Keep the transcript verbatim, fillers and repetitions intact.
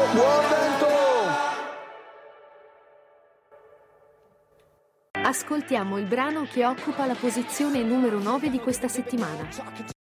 Buon vento! Ascoltiamo il brano che occupa la posizione numero nove di questa settimana.